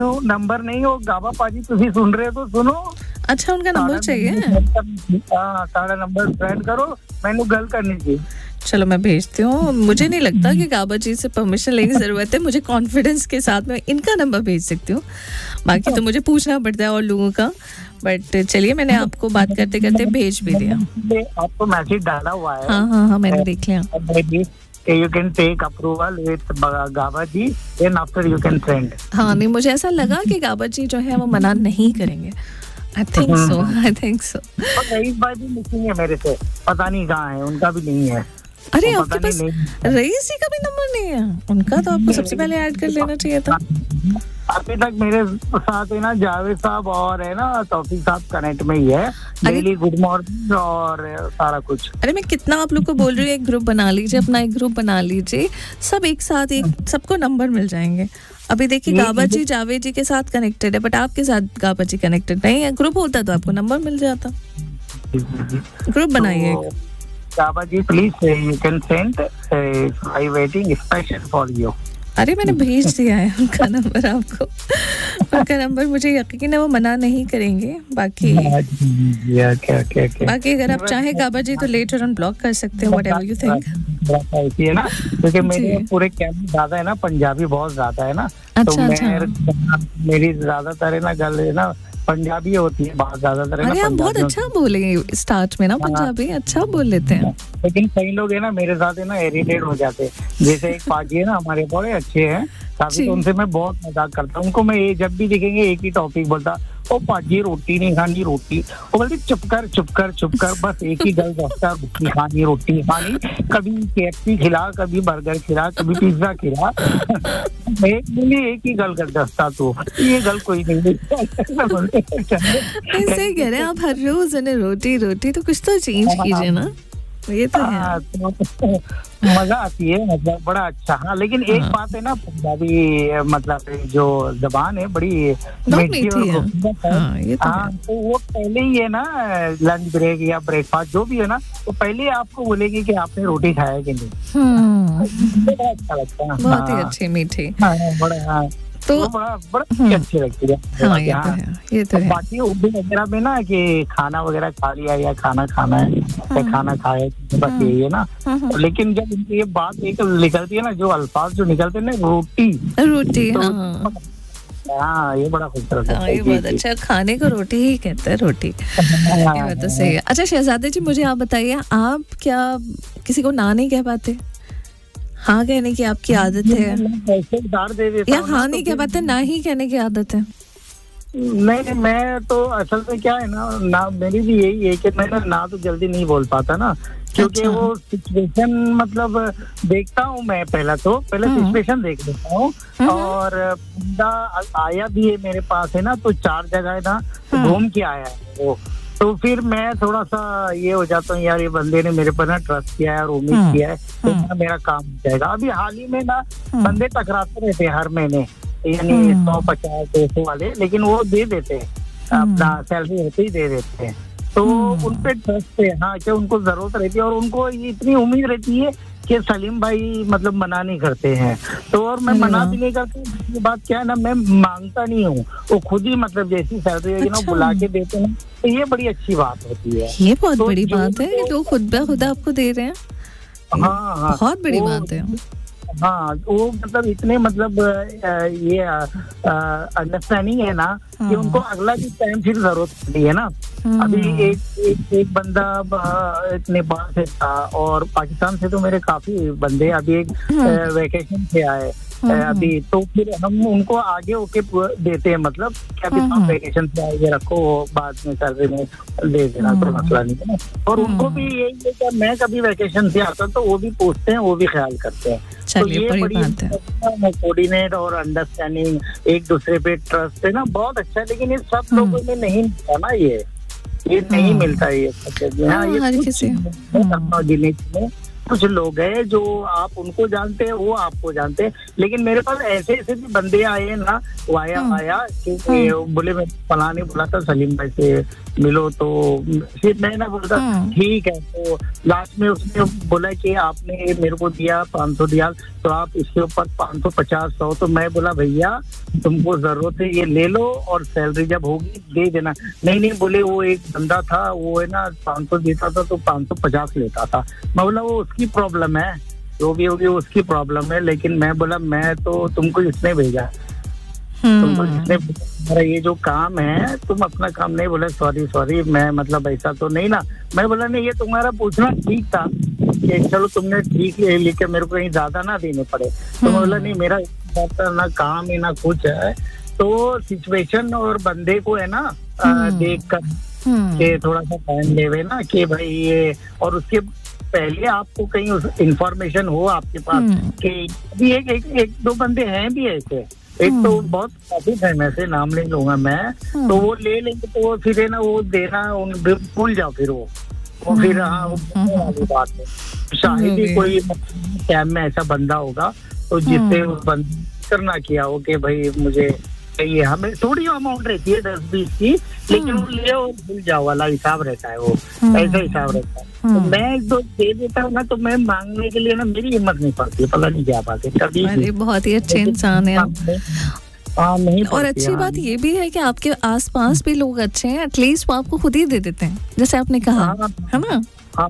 Number नहीं हो गाबा पाजी तुसी सुन रहे हो तो सुनो। अच्छा उनका नंबर चाहिए? हाँ सारा नंबर सेंड करो, मैंने गल करनी थी। चलो मैं भेजती हूँ। मुझे नहीं लगता कि गाबा जी से परमिशन लेने की जरूरत है, मुझे कॉन्फिडेंस के साथ मैं इनका नंबर भेज सकती हूँ, बाकी तो मुझे पूछना पड़ता है और लोगों का। बट चलिए मैंने आपको बात करते करते भेज भी दिया। आपको मैसेज डाला हुआ है। हाँ मैंने देख लिया। You can take approval with Gauba ji, then after you can send. हाँ नहीं, मुझे ऐसा लगा कि गाबा जी जो है वो मना नहीं करेंगे। I think so. और रईस भाई भी मिसिंग है मेरे से, पता नहीं कहाँ है, उनका भी नहीं है। अरे आपके पास रईस जी का भी नंबर नहीं है? उनका तो आपको सबसे पहले ऐड कर लेना चाहिए था। अभी तक मेरे साथ है ना जावेद साहब और है ना तौफीक साहब कनेक्ट में ही है, डेली गुड मॉर्निंग और सारा कुछ। अरे मैं कितना आप लोग को बोल रही हूँ, एक ग्रुप बना लीजिए, अपना एक ग्रुप बना लीजिए, सब एक साथ एक सबको नंबर मिल जाएंगे। अभी देखिए गाबा जी जावेद जी के साथ कनेक्टेड है, बट आपके साथ गाबा जी कनेक्टेड नहीं है। ग्रुप होता तो आपको नंबर मिल जाता। ग्रुप बनाइए। गाबा जी please you can send, I waiting special for you. अरे मैंने भेज दिया है उनका नंबर आपको। उनका नंबर मुझे यकीन है वो मना नहीं करेंगे। बाकी बाकी अगर आप चाहे गाबा जी तो लेटर ऑन ब्लॉक कर सकते हैं, व्हाटएवर यू थिंक। है ना, क्योंकि मेरे पूरे कैंप ज्यादा है ना, पंजाबी बहुत ज्यादा है ना। अच्छा, तो मेरी ज्यादातर है ना गल है ना पंजाबी होती है बहुत ज्यादातर। अरे आप बहुत अच्छा बोले स्टार्ट में ना, पंजाबी अच्छा बोल लेते हैं। लेकिन कई लोग है ना मेरे साथ है ना इरिटेट हो जाते हैं। जैसे एक पाजी है ना हमारे बड़े अच्छे हैं काफी, तो उनसे मैं बहुत मजाक करता हूँ। उनको मैं जब भी दिखेंगे एक ही टॉपिक बोलता, ओ पाजी रोटी नहीं खानी रोटी। वो बोलती चुप कर बस एक ही गल दस्ता, रोटी खानी। कभी KFC खिला, कभी बर्गर खिला, कभी पिज्जा खिला। एक ही गल कर दस्ता तो ये गल कोई नहीं। सही कह रहे हैं आप, हर रोज रोटी तो कुछ तो चेंज कीजिए ना। ये तो है, तो मजा आती है, मतलब बड़ा अच्छा। हाँ लेकिन एक बात है ना, पंजाबी मतलब जो जबान है बड़ी मीठी और खूबसूरत है। तो वो पहले ही है ना लंच ब्रेक या ब्रेकफास्ट जो भी है ना, तो पहले आपको बोलेगी कि आपने रोटी खाया कि नहीं। बड़ा अच्छा लगता है, बहुत ही अच्छी मीठी। बड़ा तो बड़ा अच्छी लगती है। ये तो है। बाकी उर्दू वगैरह में ना कि खाना वगैरह खा लिया या खाना खाना है या खाना खाए, बस यही है ना। लेकिन जब इनकी ये बात एक निकलती है ना, जो अल्फाज जो निकलते हैं ना, रोटी तो, हाँ ये बड़ा खूबसूरत है। ये बहुत अच्छा, खाने को रोटी ही कहते हैं, रोटी। ये बात तो सही है। अच्छा शहजादे जी मुझे आप बताइए, आप क्या किसी को ना नहीं कह पाते? हाँ कहने की आपकी आदत है या हाँ नहीं कह पाते, ना ही कहने की आदत है? नहीं मैं तो असल में क्या है ना मेरी भी यही है कि मैं ना तो जल्दी नहीं बोल पाता ना, क्योंकि वो सिचुएशन मतलब देखता हूँ मैं। पहले सिचुएशन देख लेता हूँ, और बंदा आया भी है मेरे पास है ना, तो 4 जगह है ना घूम के आया है वो, तो फिर मैं थोड़ा सा ये हो जाता हूँ, यार ये बंदे ने मेरे पर ना ट्रस्ट किया है और उम्मीद किया है, तो मेरा काम हो जाएगा। अभी हाल ही में ना बंदे टकराते रहते हैं हर महीने, यानी 150-200 वाले, लेकिन वो दे देते हैं अपना सैलरी होते ही दे देते हैं। तो उन पे ट्रस्ट है, हाँ कि उनको जरूरत रहती है और उनको इतनी उम्मीद रहती है कि सलीम भाई मतलब मना नहीं करते हैं। तो और मैं मना भी नहीं करता। ये बात क्या है ना, मैं मांगता नहीं हूँ, वो खुद ही मतलब जैसी सैलरी है ना बुला के देते हैं, तो ये बड़ी अच्छी बात होती है। ये बहुत बड़ी बात है, लोग खुद आपको दे रहे हैं। हाँ बहुत बड़ी बात है। हाँ वो मतलब इतने मतलब ये अंडरस्टैंडिंग है ना कि उनको अगला भी टाइम फिर जरूरत पड़ती है ना। अभी एक बंदा नेपाल से था और पाकिस्तान से तो मेरे काफी बंदे अभी एक वेकेशन से आए अभी, तो फिर हम उनको आगे होके देते हैं, मतलब क्या अभी वेकेशन से आगे रखो, बाद में सैलरी में दे देना, तो मसला नहीं है ना। और उनको भी यही है कि मैं कभी वेकेशन से आता तो वो भी पूछते हैं, वो भी ख्याल करते हैं। तो ये बड़ी कोऑर्डिनेट और अंडरस्टैंडिंग, एक दूसरे पे ट्रस्ट है ना, बहुत अच्छा है। लेकिन ये सब लोगों में नहीं मिलता ना, ये नहीं मिलता ये कुछ लोग हैं जो आप उनको जानते हैं, वो आपको जानते हैं, लेकिन मेरे पास ऐसे ऐसे भी बंदे आए हैं ना, वो आया कि बोले मैं फलाने बोला था सलीम भाई से मिलो, तो फिर मैं ना बोलता ठीक है, तो लास्ट में उसने बोला कि आपने मेरे को दिया 500 दिया, तो आप इसके ऊपर 550 100, तो मैं बोला भैया तुमको जरूरत है ये ले लो और सैलरी जब होगी दे देना। नहीं बोले वो एक बंदा था वो है ना 500 देता था तो 550 लेता था। मैं बोला वो उसकी प्रॉब्लम है, जो भी होगी उसकी प्रॉब्लम है, लेकिन मैं बोला मैं तो तुमको इसने भेजा, तुमको इसने मेरा ये जो काम है तुम अपना काम नहीं। बोला सॉरी मैं मतलब ऐसा तो नहीं ना। मैं बोला नहीं ये तुम्हारा पूछना ठीक था कि चलो तुमने ठीक लेके मेरे को कहीं ज्यादा ना देने पड़े। तो मैं बोला नहीं मेरा ना काम है ना कुछ है, तो सिचुएशन और बंदे को है ना देख कर के थोड़ा सा टाइम लेवे ना कि भाई ये, और उसके पहले आपको कहीं इंफॉर्मेशन हो आपके पास कि भी एक दो बंदे हैं भी ऐसे, एक तो बहुत काफी फेमस है, नाम नहीं लूंगा मैं, तो वो ले लेंगे तो वो फिर है ना वो देना भूल जाओ, फिर वो फिर वाली बात है। शायद ही कोई कैम में ऐसा बंदा होगा तो जिससे वो बंद करना किया हो कि भाई मुझे चाहिए, हमें थोड़ी अमाउंट रहती है 10-20 की, लेकिन वो ले और भूल जाओ वाला हिसाब रहता है, वो ऐसा हिसाब रहता है। तो मैं एक दो दे देता हूँ ना, तो मैं मांगने के लिए ना मेरी हिम्मत नहीं पड़ती, पता नहीं क्या बात है कभी। अरे बहुत ही अच्छे इंसान है आप। नहीं, और अच्छी बात ये भी है कि आपके आसपास भी लोग अच्छे हैं, एटलीस्ट वो आपको खुद ही दे देते हैं जैसे आपने कहा, है ना?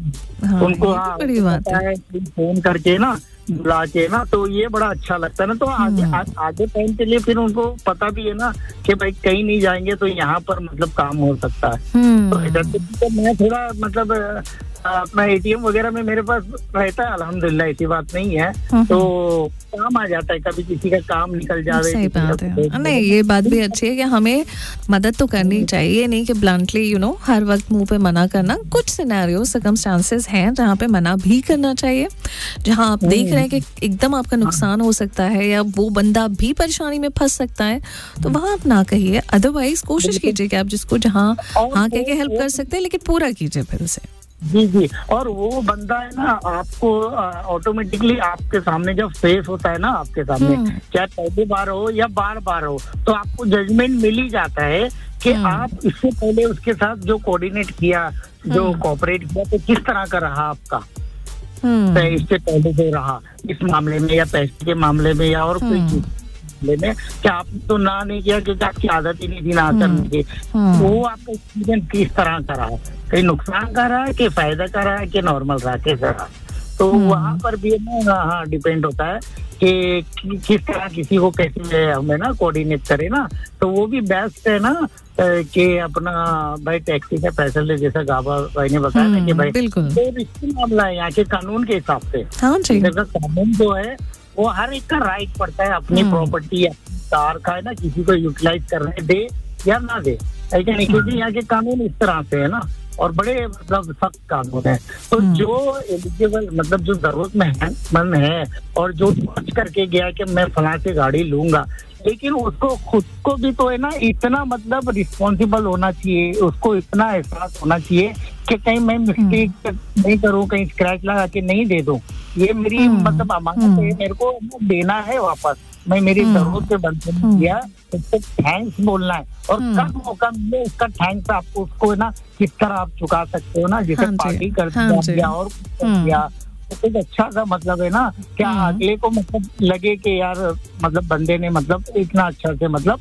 उनको बड़ी बात है फोन करके ना बुला के ना, तो ये बड़ा अच्छा लगता है ना। तो आगे टाइम के लिए फिर उनको पता भी है ना कि भाई कहीं नहीं जाएंगे तो यहाँ पर मतलब काम हो सकता है। तो इधर तो मैं थोड़ा मतलब अपना एटीएम वगैरह में मेरे पास रहता है, अल्हम्दुलिल्लाह ऐसी बात नहीं है, तो काम आ जाता है, कभी किसी का काम निकल जावे। सही बात है। नहीं ये बात भी अच्छी है कि हमें मदद तो करनी चाहिए, नहीं कि ब्लंटली हर वक्त मुंह पे मना करना। कुछ सिनेरियो सर्कमस्टांसेस हैं जहाँ पे मना भी करना चाहिए, जहाँ आप देख रहे हैं कि एकदम आपका नुकसान हो सकता है या वो बंदा भी परेशानी में फंस सकता है, तो वहाँ आप ना कहिए। अदरवाइज कोशिश कीजिए कि आप जिसको जहाँ हाँ कह के हेल्प कर सकते हैं, लेकिन पूरा कीजिए फिर से। जी, और वो बंदा है ना आपको ऑटोमेटिकली आपके सामने जब फेस होता है ना आपके सामने, चाहे पहली बार हो या बार हो, तो आपको जजमेंट मिल ही जाता है कि आप इससे पहले उसके साथ जो कोऑर्डिनेट किया, जो कोऑपरेट किया, तो किस तरह का रहा आपका, इससे पहले जो रहा इस मामले में या पैसे के मामले में या और कोई चीज में, क्या आपने तो ना नहीं किया क्योंकि आपकी आदत ही नहीं थी ना करने की, वो आपका एक्सपीरियंस किस तरह का रहा, कहीं नुकसान का रहा है कि फायदा का रहा है कि नॉर्मल रहा, कैसा रहा। तो वहाँ पर भी हाँ डिपेंड होता है कि किस तरह किसी को कैसे हमें ना कोऑर्डिनेट करे ना, तो वो भी बेस्ट है ना कि अपना भाई टैक्सी का पैसा ले, जैसा गाबा भाई ने बताया ना कि भाई तो रिस्की मामला है यहाँ के कानून के हिसाब से। कानून जो है वो हर एक का राइट पड़ता है अपनी प्रॉपर्टी या कार का है ना किसी को यूटिलाइज करने दे या ना दे, ऐसा नहीं, क्योंकि यहाँ के कानून इस तरह से है ना, और बड़े मतलब सख्त कानून है। तो जो एलिजिबल मतलब जो जरूरतमंद है और जो सोच करके गया कि मैं फलां से गाड़ी लूंगा, लेकिन उसको खुद को भी तो है ना इतना मतलब रिस्पॉन्सिबल होना चाहिए, उसको इतना एहसास होना चाहिए कि कहीं मैं मिस्टेक नहीं करूं, कहीं स्क्रैच लगा के नहीं दे दूं, ये मेरी मतलब अमानत है, मेरे को देना है वापस, मैं मेरी जरूरत पे बंद किया, उसको थैंक्स बोलना है, और कब मौका मिले उसका थैंक्स आपको उसको है ना किस तरह आप चुका सकते हो ना, जैसे पार्टी कर दिया और किया तो कुछ अच्छा सा मतलब है ना, क्या अगले को मतलब लगे कि यार मतलब बंदे ने मतलब इतना अच्छा से मतलब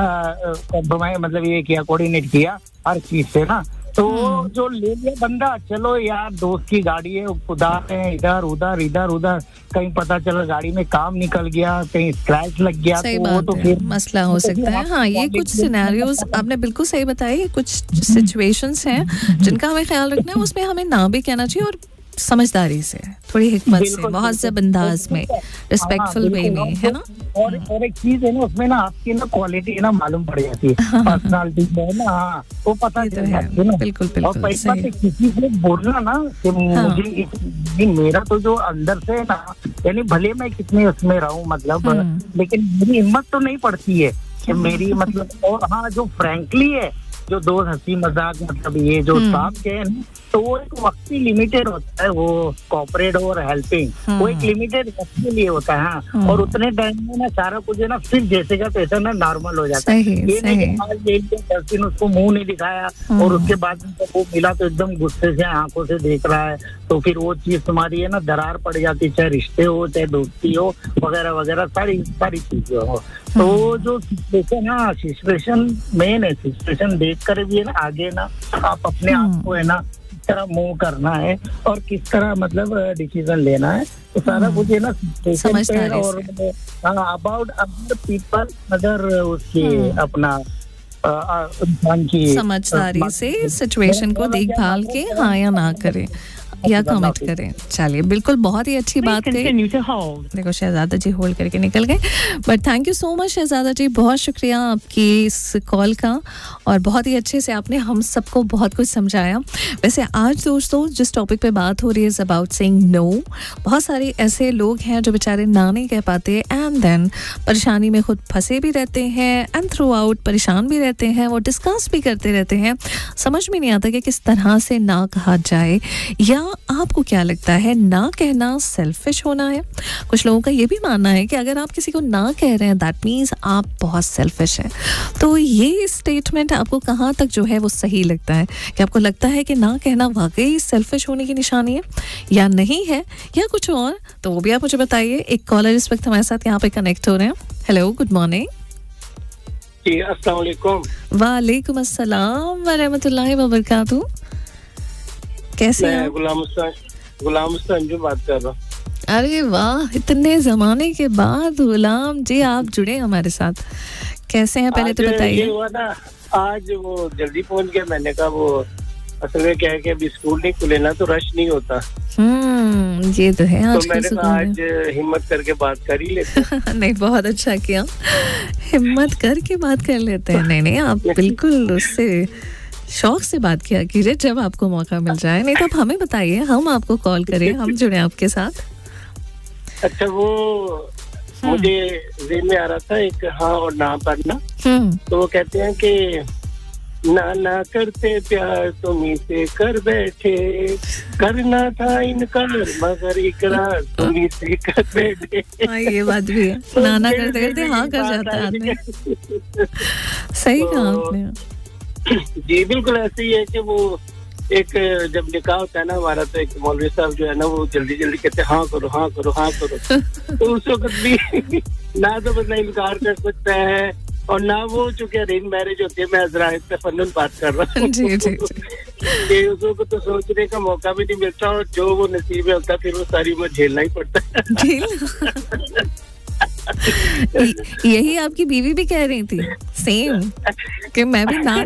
मतलब ये किया, कोऑर्डिनेट किया हर चीज से ना, तो जो ले लिया बंदा, चलो यार दोस्त की गाड़ी है, उदार है, इधर उधर कहीं पता चला गाड़ी में काम निकल गया, कहीं स्क्रैच लग गया, सही तो वो तो फिर मसला हो सकता है। हाँ ये कुछ सिनेरियोज आपने बिल्कुल सही बताए, कुछ सिचुएशंस हैं जिनका हमें ख्याल रखना है, उसमें हमें ना भी कहना चाहिए और समझदारी से, थोड़ी हिकमत से, बहुत से अंदाज में, रिस्पेक्टफुल वे में, है ना। और एक चीज है ना उसमें ना आपकी ना क्वालिटी है ना मालूम पड़ जाती है, पर्सनालिटी है ना, हाँ वो पता चल जाती है ना। बिल्कुल और पैसा किसी से बोलना ना कि मुझे मेरा तो जो अंदर से ना, यानी भले मैं कितने उसमें रहूं मतलब, लेकिन मेरी हिम्मत तो नहीं पड़ती है कि मेरी मतलब, और हाँ जो फ्रैंकली है जो दोस्त हंसी मजाक मतलब ये जो साथ के हैं ना, तो वो एक वक्ती लिमिटेड होता है, वो कॉपरेट और हेल्पिंग वो एक लिमिटेड वक्त के लिए होता है। हाँ। और उतने टाइम में ना सारा कुछ है ना फिर जैसे का तैसा ना नॉर्मल हो जाता है। ये नहीं कि 10 दिन उसको मुंह नहीं दिखाया और उसके बाद वो मिला तो एकदम गुस्से से आंखों से देख रहा है, तो फिर वो चीज तुम्हारी है ना दरार पड़ जाती, चाहे रिश्ते हो चाहे दोस्ती हो वगैरह वगैरह सारी चीजें हो। तो जो सिचुएशन है, सिचुएशन मेन है, सिचुएशन देख कर भी है ना आगे ना आप अपने आप को है ना किस तरह मूव करना है और किस तरह मतलब डिसीजन लेना है, तो सारा कुछ है ना सिचुएशन और अबाउट अदर पीपल अदर उसकी अपना इंसान की समझदारी से सिचुएशन को देखभाल के हाँ या ना करें या कमिट करें। चलिए बिल्कुल बहुत ही अच्छी बात कही। देखो शहजादा जी होल्ड करके निकल गए, but thank you so much शहजादा जी, बहुत शुक्रिया आपकी इस कॉल का और बहुत ही अच्छे से आपने हम सबको बहुत कुछ समझाया। वैसे आज दोस्तों जिस टॉपिक पे बात हो रही है इज अबाउट सेइंग नो। बहुत सारे ऐसे लोग हैं जो बेचारे ना नहीं कह पाते एंड देन परेशानी में खुद फंसे भी रहते हैं एंड थ्रू आउट परेशान भी रहते हैं, वो डिस्कस भी करते रहते हैं, समझ में नहीं आता कि किस तरह से ना कहा जाए। या आपको क्या लगता है ना कहना सेल्फिश होना है? कुछ लोगों का ये भी मानना है कि अगर आप किसी को ना कह रहे हैं दैट मीन्स आप बहुत सेल्फिश हैं। तो ये स्टेटमेंट आपको कहाँ तक जो है वो सही लगता है? कि आपको लगता है कि ना कहना वाकई सेल्फिश होने की निशानी है या नहीं है या कुछ और? तो वो भी आप मुझे बताइए। एक कॉलर इस वक्त हमारे साथ यहाँ पे कनेक्ट हो रहे हैं। Hello, good morning. जी अस्सलाम वालेकुम। वालेकुम अस्सलाम व रहमतुल्लाहि व बरकातहू। कैसे हैं? गुलाम हुसैन जो बात कर रहा हूँ। अरे वाह, इतने जमाने के बाद गुलाम जी आप जुड़े हमारे साथ। कैसे हैं पहले तो बताइए। ये हुआ ना आज वो जल्दी पहुंच गया, मैंने कहा वो असल में क्या है कि अभी स्कूल नहीं खुले ना तो रश नहीं होता। ये तो है। आज तो मैंने कहा आज हिम्मत करके बात कर ही लेते नहीं बहुत अच्छा किया, हिम्मत करके बात कर लेते हैं। नहीं आप बिल्कुल उससे शौक से बात किया कीजिए जब आपको मौका मिल जाए, नहीं तो आप हमें बताइए, हम आपको कॉल करें, हम जुड़े आपके साथ। अच्छा वो मुझे ज़हन में आ रहा था एक हाँ और ना पढ़ना। तो वो कहते हैं कि ना करते प्यार तुम्ही से कर बैठे, करना था इनकार मगर इकरार तुम्ही से कर बैठे। ये बात भी है, ना करते करते हाँ कर जाता है आदमी। सही कहा आपने। जी बिल्कुल ऐसे ही है कि वो एक जब निकाह होता है ना हमारा, तो एक मौलवी साहब जो है ना वो जल्दी जल्दी कहते हैं हाँ करो हाँ करो हाँ करो। तो उस वक्त भी ना तो बंदा इनकार कर सकता है और ना वो चूंकि अरेंज मैरिज होती है, मैं जरा इस पे फनन बात कर रहा हूँ। जी उस वक्त तो सोचने का मौका भी नहीं मिलता और जो वो नसीब में होता है फिर वो सारी उम्र झेलना ही पड़ता है। यही आपकी बीवी भी कह रही थी सेम कि मैं भी ना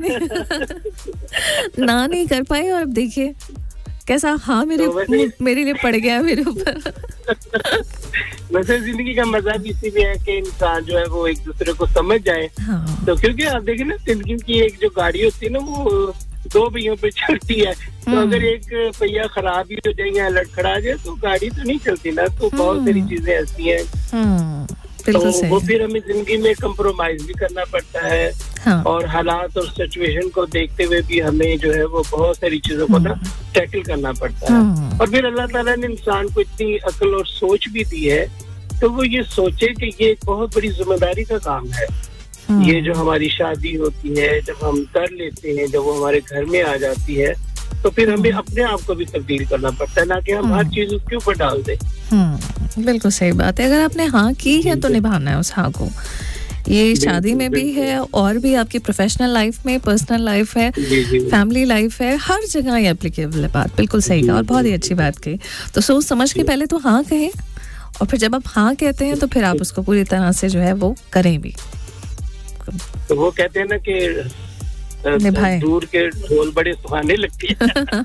नहीं कर पाई और अब देखिए कैसा हाँ मेरे लिए पड़ गया मेरे ऊपर। वैसे जिंदगी का मजा भी इसी में है कि इंसान जो है वो एक दूसरे को समझ जाए। हाँ। तो क्योंकि आप देखें ना जिंदगी की एक जो गाड़ी होती है ना वो 2 पहियों पे चलती है, तो अगर एक पहिया खराब ही हो जाए या लड़खड़ा जाए तो गाड़ी तो नहीं चलती ना। तो बहुत सारी चीजें ऐसी हैं तो वो फिर हमें जिंदगी में कंप्रोमाइज भी करना पड़ता है। हाँ। और हालात और सिचुएशन को देखते हुए भी हमें जो है वो बहुत सारी चीजों को ना टैकल करना पड़ता है। और फिर अल्लाह ताला ने इंसान को इतनी अक्ल और सोच भी दी है तो वो ये सोचे कि ये एक बहुत बड़ी जिम्मेदारी का काम है। ये जो हमारी शादी होती है जब हम कर लेते हैं, जब वो हमारे घर में आ जाती है तो फिर हमें अपने आप को भी तब्दील करना पड़ता है, ना कि हम हर चीज उसके ऊपर डाल दें। बिल्कुल सही बात है। अगर आपने हाँ की है तो निभाना है उस हाँ को। ये शादी में भी है और भी आपकी प्रोफेशनल लाइफ में, पर्सनल लाइफ है, फैमिली लाइफ है, हर जगह ये एप्लीकेबल है बात। बिल्कुल सही कहा और बहुत ही अच्छी बात कही। तो सोच समझ के पहले तो हाँ कहें और फिर जब आप हाँ कहते हैं तो फिर आप उसको पूरी तरह से जो है वो करें भी। तो वो कहते हैं ना कि दूर के ढोल बड़े सुहाने लगते हैं।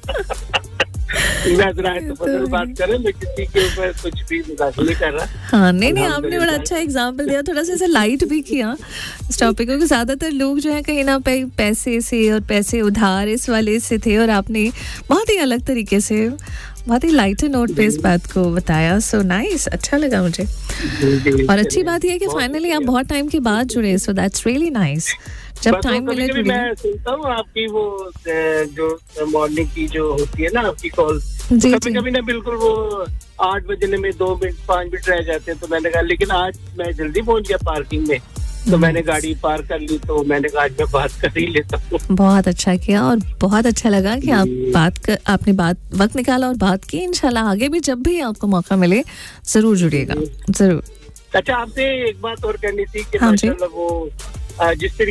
बात करें मैं किसी के ऊपर कुछ भी नहीं कर रहा। हाँ नहीं आपने बड़ा अच्छा एग्जाम्पल दिया, थोड़ा सा लाइट भी किया इस टॉपिक को। ज्यादातर लोग जो है कहीं ना पैसे से और पैसे उधार इस वाले से थे और आपने बहुत ही अलग तरीके से बहुत ही लाइट नोट पे इस बात को बताया. सो नाइस, अच्छा लगा मुझे. और अच्छी बात ये है कि फाइनली आप बहुत टाइम के बाद जुड़े. So that's really nice. जब टाइम मिले कभी मैं सुनता हूँ आपकी वो जो मॉर्निंग की जो होती है ना आपकी कॉल, कभी कभी ना बिल्कुल वो 8 बजने में 2 मिनट 5 मिनट रह जाते हैं. तो मैंने कहा लेकिन आज मैं जल्दी पहुंच गया पार्किंग में, तो मैंने गाड़ी पार कर ली, तो मैंने कहा आज मैं बात कर ही लेता हूँ. बहुत अच्छा किया और बहुत अच्छा लगा कि आपने वक्त निकाला और बात की. इंशाल्लाह आगे भी जब भी आपको मौका मिले जरूर जुड़िएगा. जरूर. अच्छा, आपसे एक बात और करनी थी कि माशाल्लाह वो जिस